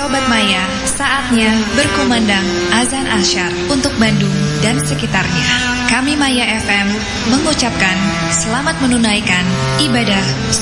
Sobat Maya, saatnya berkumandang azan asyar untuk Bandung dan sekitarnya. Kami Maya FM mengucapkan selamat menunaikan ibadah